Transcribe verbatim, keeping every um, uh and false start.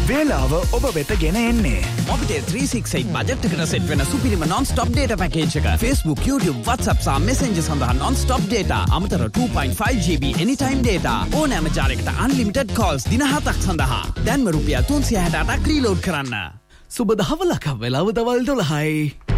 වේලාව ඔබ වෙත ගෙන එන්නේ Mobitel three sixty-eight බජට් එකට සෙට් වෙන සුපිරිම non-stop data package එක. Facebook, YouTube, WhatsApp සහ Messenger සඳහා non-stop data. අමතර two point five G B anytime data. ඕනෑම ජාලයකට unlimited calls දින හතක් සඳහා. දැන්ම රුපියල් තුන්සිය හැට අටක් රීලෝඩ් කරන්න. සුබ දහවලක් වෙලාව දවල් දොළහයි.